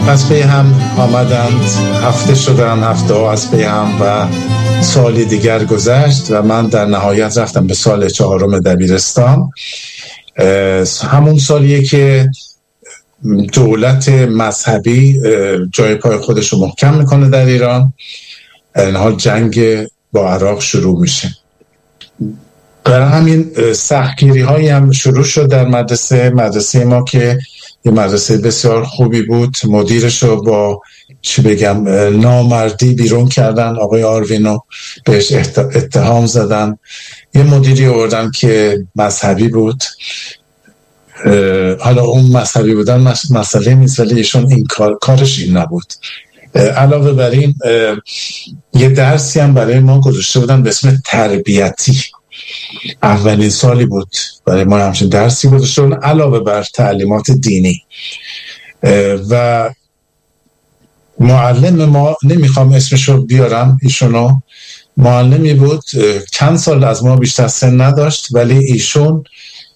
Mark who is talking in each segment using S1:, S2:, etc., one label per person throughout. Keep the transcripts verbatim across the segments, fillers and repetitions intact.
S1: از پی هم آمدند، هفته شدن، هفته ها از پی هم و سالی دیگر گذشت و من در نهایت رفتم به سال چهارم دبیرستان. همون سالیه که دولت مذهبی جای پای خودش رو محکم میکنه در ایران. در این حال جنگ با عراق شروع میشه. برای همین سختگیری هایی هم شروع شد در مدرسه مدرسه ما که یه مدرسه بسیار خوبی بود. مدیرش رو با چی بگم نامردی بیرون کردن. آقای آروینو بهش اتهام زدن. یه مدیری آوردن که مذهبی بود. حالا اون مذهبی بودن مسئله نیست، ولی ایشون این کار کارش این نبود. علاوه بر این یه درسی هم برای ما گذاشته بودن به اسم تربیتی. اولین سالی بود برای ما همچین درسی گذاشته بودن علاوه بر تعلیمات دینی. و معلم ما، نمیخوام اسمشو بیارم، ایشونو معلمی بود، چند سال از ما بیشتر سن نداشت، ولی ایشون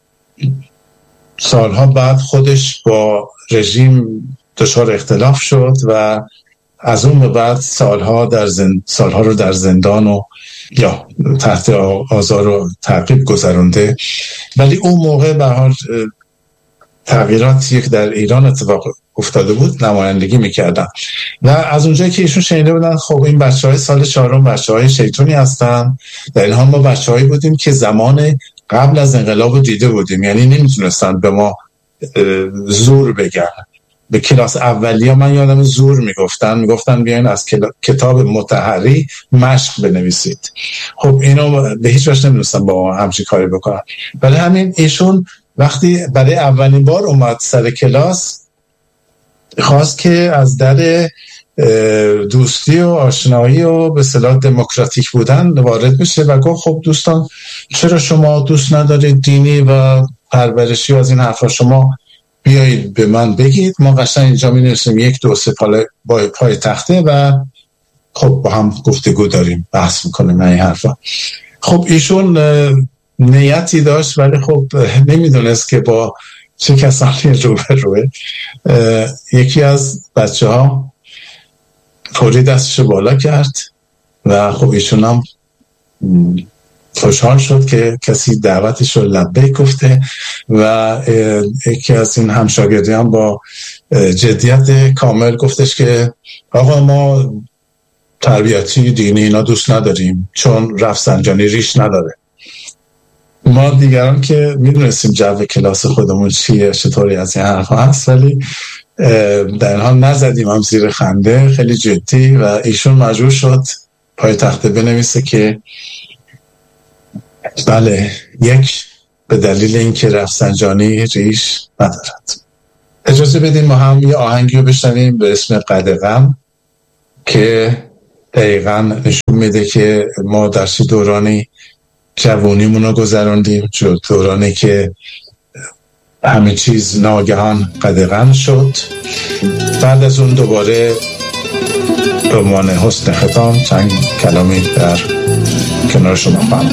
S1: سالها بعد خودش با رژیم دچار اختلاف شد و از اون به بعد سالها در زند... سالها رو در زندان و یا تحت آزار و تعقیب گذرونده. ولی اون موقع به حال تغییراتی که در ایران اتفاق افتاده بود نمایندگی میکردن و از اونجایی که ایشون شنیده بودن خب این بچهای سال چهارم بچهای شیطانی هستن، در این حال ما بچه‌هایی بودیم که زمان قبل از انقلاب رو دیده بودیم، یعنی نمیتونستن به ما زور بگن. به کلاس اولیه من یادم زور میگفتن میگفتن بیاین از کتاب مطهری مشق بنویسید. خب اینو به هیچ وجه نمیدونستم با همچین کاری بکنن. ولی همین ایشون وقتی برای اولین بار اومد سر کلاس خواست که از در دوستی و آشنایی و به اصطلاح دموکراتیک بودن وارد بشه و گفت خب دوستان چرا شما دوست ندارید دینی و پرورشی و از این حرفا شما بیایید به من بگید، ما قشنگ اینجا می نرسیم یک دو سه پای, پای تخته و خب با هم گفتگو داریم، بحث میکنیم این حرفا. خب ایشون نیتی داشت ولی خب نمیدونست که با چه کسانی رو به روه. یکی از بچه ها فوری دستش بالا کرد و خب ایشون هم خوشحال شد که کسی دعوتش رو لبیک گفته و یکی از این همشاگردی هم با جدیت کامل گفتش که آقا ما تربیتی دینی اینا دوست نداریم چون رفسنجانی ریش نداره. ما دیگران که میدونستیم جو کلاس خودمون چیه، چطوری از این حرف هست، ولی در این حال نزدیم هم زیر خنده، خیلی جدی. و ایشون مجبور شد پای تخته بنویسه که بله، یک، به دلیل اینکه رفسنجانی ریش ندارد. اجازه بدین ما هم یه آهنگی رو بشنویم به اسم قدغن که دقیقاً نشون میده که ما در چه دورانی جوونیمون رو گذراندیم، دورانی که همه چیز ناگهان قدغن شد. بعد از اون دوباره به عنوان حسن ختام چند کلامی در کنار شما خواهم.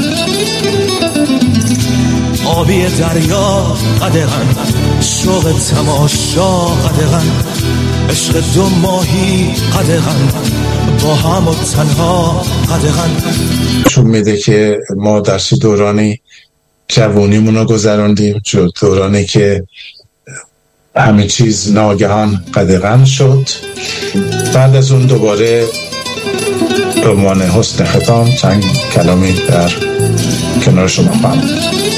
S2: آبی دریا قدغن، شوق تماشا قدغن، عشق دو ماهی قدغن، با هم و تنها قدغن.
S1: چون میده که ما در چه دورانی جوونیمون رو گذراندیم، دورانی که همه چیز ناگهان قدغن شد. بعد از اون دوباره به عنوان حسن ختام چند کلامی در کنار شما خواهم.